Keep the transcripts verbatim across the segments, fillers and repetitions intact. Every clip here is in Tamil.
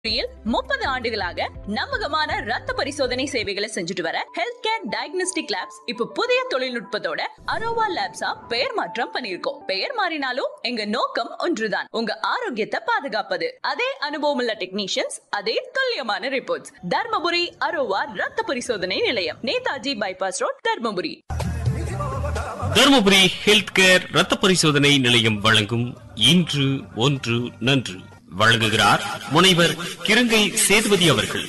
முப்பது ஆண்டுகளாக நம்பகமான ரத்த பரிசோதனை சேவைகளை செஞ்சுட்டு வர ஹெல்த் கேர் டயக்னோஸ்டிக் லேப்ஸ் இப்ப புதிய தொழில்நுட்பத்தோட அரோவா லேப்ஸா பெயர் மாற்றம் பண்ணிருக்கோம். பெயர் மாறினாலும் எங்க நோக்கம் ஒன்றுதான், உங்க ஆரோக்கியத்தை பாதுகாப்பது. அதே அனுபவம் உள்ள டெக்னீஷியன்ஸ், அதே துல்லியமான ரிப்போர்ட்ஸ். தர்மபுரி அரோவா ரத்த பரிசோதனை நிலையம், Netaji bypass road, Dharmapuri. Dharmapuri health care ரத்த பரிசோதனை நிலையம் வழங்கும் இன்று ஒன்று நன்று வழங்குகிறார் முனைவர் கிருங்கை சேதுபதி அவர்கள்.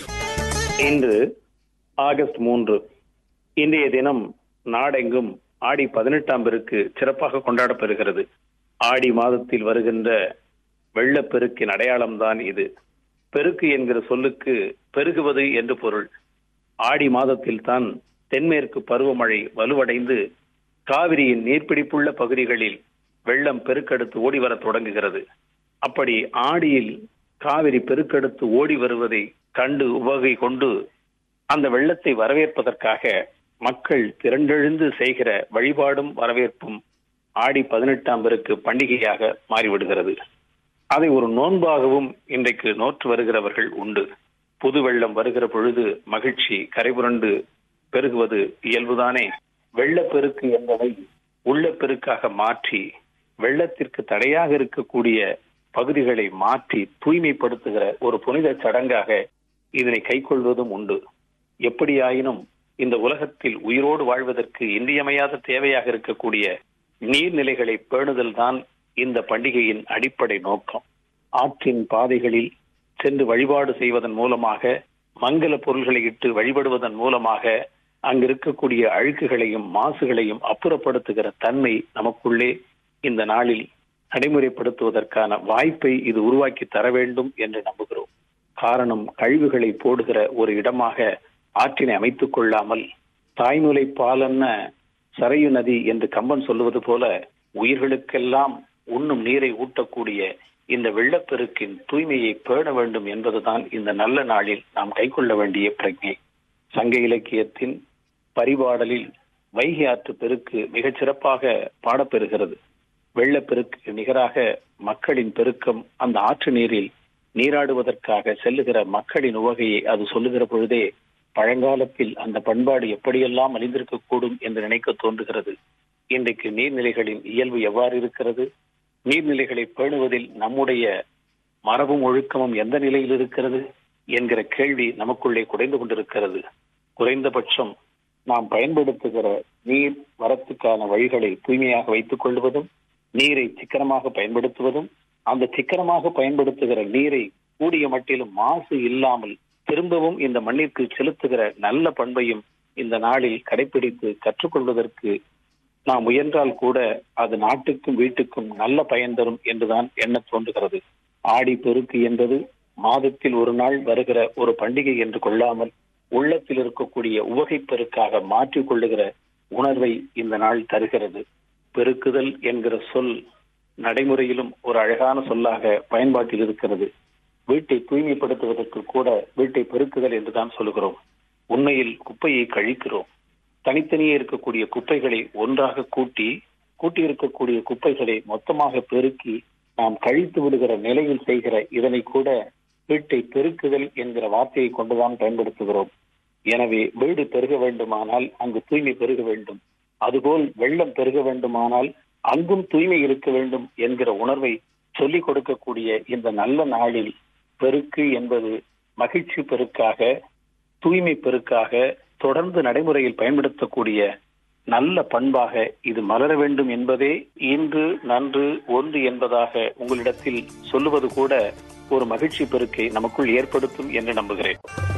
இன்று ஆகஸ்ட் மூன்று. இன்றைய தினம் நாடெங்கும் ஆடி பதினெட்டாம் பெருக்கு சிறப்பாக கொண்டாடப்பெறுகிறது. ஆடி மாதத்தில் வருகின்ற வெள்ளப்பெருக்கின் அடையாளம்தான் இது. பெருக்கு என்கிற சொல்லுக்கு பெருகுவது என்று பொருள். ஆடி மாதத்தில் தான் தென்மேற்கு பருவமழை வலுவடைந்து காவிரியின் நீர்பிடிப்புள்ள பகுதிகளில் வெள்ளம் பெருக்கெடுத்து ஓடி வர தொடங்குகிறது. அப்படி ஆடியில் காவிரி பெருக்கெடுத்து ஓடி வருவதை கண்டு உவகை கொண்டு அந்த வெள்ளத்தை வரவேற்பதற்காக மக்கள் திரண்டெழுந்து செய்கிற வழிபாடும் வரவேற்பும் ஆடி பதினெட்டாம் பெருக்கு பண்டிகையாக மாறிவிடுகிறது. அதை ஒரு நோன்பாகவும் இன்றைக்கு நோற்று வருகிறவர்கள் உண்டு. புது வெள்ளம் வருகிற பொழுது மகிழ்ச்சி கரைபுரண்டு பெருகுவது இயல்புதானே. வெள்ளப்பெருக்கு என்பதை உள்ள பெருக்காக மாற்றி வெள்ளத்திற்கு தடையாக இருக்கக்கூடிய பகுதிகளை மாற்றி தூய்மைப்படுத்துகிற ஒரு புனித சடங்காக இதனை கைக்கொள்வதும் உண்டு. எப்படியாயினும் இந்த உலகத்தில் உயிரோடு வாழ்வதற்கு இன்றியமையாத தேவையாக இருக்கக்கூடிய நீர்நிலைகளை பேணுதல் தான் இந்த பண்டிகையின் அடிப்படை நோக்கம். ஆற்றின் பாதைகளில் சென்று வழிபாடு செய்வதன் மூலமாக, மங்கள பொருள்களை இட்டு வழிபடுவதன் மூலமாக அங்கு இருக்கக்கூடிய அழுக்குகளையும் மாசுகளையும் அப்புறப்படுத்துகிற தன்மை நமக்குள்ளே இந்த நாளில் நடைமுறைப்படுத்துவதற்கான வாய்ப்பை இது உருவாக்கி தர வேண்டும் என்று நம்புகிறோம். காரணம், கழிவுகளை போடுகிற ஒரு இடமாக ஆற்றினை அமைத்துக் கொள்ளாமல் தாய்முலை பாலன்ன சரையு நதி என்று கம்பன் சொல்லுவது போல உயிர்களுக்கெல்லாம் உண்ணும் நீரை ஊட்டக்கூடிய இந்த வெள்ளப்பெருக்கின் தூய்மையை பேண வேண்டும் என்பதுதான் இந்த நல்ல நாளில் நாம் கைக்கொள்ள வேண்டிய பிரஜை. சங்க இலக்கியத்தின் பரிபாடலில் வைகை ஆற்று பெருக்கு மிகச் சிறப்பாக பாடப்பெறுகிறது. வெள்ளப்பெருக்கு நிகராக மக்களின் பெருக்கம் அந்த ஆற்று நீரில் நீராடுவதற்காக செல்லுகிற மக்களின் உவகையை அது சொல்லுகிற பொழுதே பழங்காலத்தில் அந்த பண்பாடு எப்படியெல்லாம் அழிந்திருக்கக்கூடும் என்று நினைக்க தோன்றுகிறது. இன்றைக்கு நீர்நிலைகளின் இயல்பு எவ்வாறு இருக்கிறது, நீர்நிலைகளை பேணுவதில் நம்முடைய மரபும் ஒழுக்கமும் எந்த நிலையில் இருக்கிறது என்கிற கேள்வி நமக்குள்ளே குறைந்து கொண்டிருக்கிறது. குறைந்தபட்சம் நாம் பயன்படுத்துகிற நீர் வரத்துக்கான வழிகளை தூய்மையாக வைத்துக் கொள்வதும், நீரை சிக்கனமாக பயன்படுத்துவதும், அந்த சிக்கனமாக பயன்படுத்துகிற நீரை கூடிய மட்டிலும் மாசு இல்லாமல் திரும்பவும் இந்த மண்ணிற்கு செலுத்துகிற நல்ல பண்பையும் இந்த நாளில் கடைபிடித்து கற்றுக்கொள்வதற்கு நாம் முயன்றால் கூட அது நாட்டுக்கும் வீட்டுக்கும் நல்ல பயன் தரும் என்றுதான் எண்ண தோன்றுகிறது. ஆடி பெருக்கு என்பது மாதத்தில் ஒரு நாள் வருகிற ஒரு பண்டிகை என்று கொள்ளாமல் உள்ளத்தில் இருக்கக்கூடிய உவகை பெருக்காக மாற்றிக் கொள்ளுகிற உணர்வை இந்த நாள் தருகிறது. பெருக்குதல் என்கிற சொல் நடைமுறையிலும் ஒரு அழகான சொல்லாக பயன்பாட்டில் இருக்கிறது. வீட்டை தூய்மைப்படுத்துவதற்கு கூட வீட்டை பெருக்குதல் என்றுதான் சொல்லுகிறோம். உண்மையில் குப்பையை கழிக்கிறோம். தனித்தனியே இருக்கக்கூடிய குப்பைகளை ஒன்றாக கூட்டி கூட்டி இருக்கக்கூடிய குப்பைகளை மொத்தமாக பெருக்கி நாம் கழித்து விடுகிற நிலையில் செய்கிற இதனை கூட வீட்டை பெருக்குதல் என்கிற வார்த்தையை கொண்டுதான் பயன்படுத்துகிறோம். எனவே வீடு பெருக வேண்டுமானால் அங்கு தூய்மை பெருக வேண்டும். அதுபோல் வெள்ளம் பெருக வேண்டுமானால் அங்கும் தூய்மை இருக்க வேண்டும் என்கிற உணர்வை சொல்லிக் கொடுக்கக்கூடிய இந்த நல்ல நாளில் பெருக்கு என்பது மகிழ்ச்சி பெருக்காக, தூய்மை பெருக்காக தொடர்ந்து நடைமுறையில் பயன்படுத்தக்கூடிய நல்ல பண்பாக இது மலர வேண்டும் என்பதே இன்று நன்று ஒன்று என்பதாக உங்களிடத்தில் சொல்லுவது கூட ஒரு மகிழ்ச்சி பெருக்கை நமக்குள் ஏற்படுத்தும் என்று நம்புகிறேன்.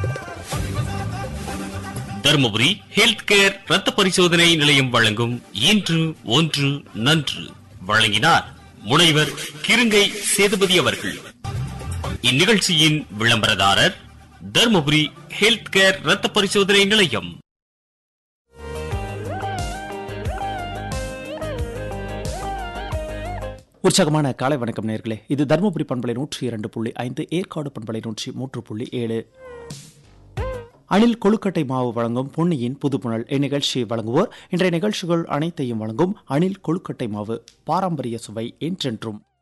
தர்மபுரி ஹெல்த் கேர் ரத்த பரிசோதனை நிலையம் வழங்கும் இன்று ஒன்று நன்று வழங்கினார் முனைவர் கிருங்கை சேதுபதி அவர்கள். இந்நிகழ்ச்சியின் விளம்பரதாரர் தர்மபுரி ஹெல்த் கேர் ரத்த பரிசோதனை நிலையம். உற்சாகமான காலை வணக்கம் நேயர்களே. இது தர்மபுரி பண்பலை நூற்றி இரண்டு புள்ளி ஐந்து, ஏற்காடு பண்பலை நூற்றி மூன்று புள்ளி ஏழு. அணில் கொழுக்கட்டை மாவு வழங்கும் பொன்னியின் புதுப்புணல் இந்நிகழ்ச்சியை வழங்குவோர். இன்றைய நிகழ்ச்சிகள் அனைத்தையும் வழங்கும் அணில் கொழுக்கட்டை மாவு, பாரம்பரிய சுவை என்றென்றும்.